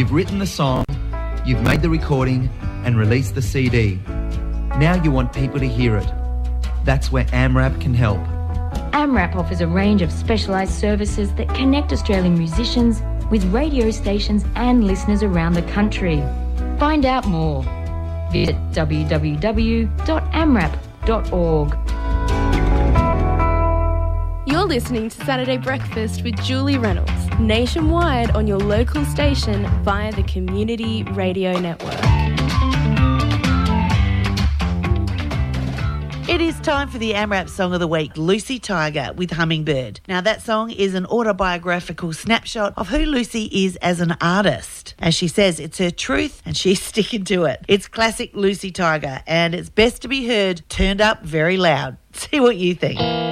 You've written the song, you've made the recording and released the CD. Now you want people to hear it. That's where AMRAP can help. AMRAP offers a range of specialised services that connect Australian musicians with radio stations and listeners around the country. Find out more. Visit www.amrap.org. You're listening to Saturday Breakfast with Julie Reynolds, nationwide on your local station via the Community Radio Network. It is time for the AMRAP Song of the Week, Lucy Tiger with Hummingbird. Now, that song is an autobiographical snapshot of who Lucy is as an artist. As she says, it's her truth and she's sticking to it. It's classic Lucy Tiger and it's best to be heard turned up very loud. See what you think.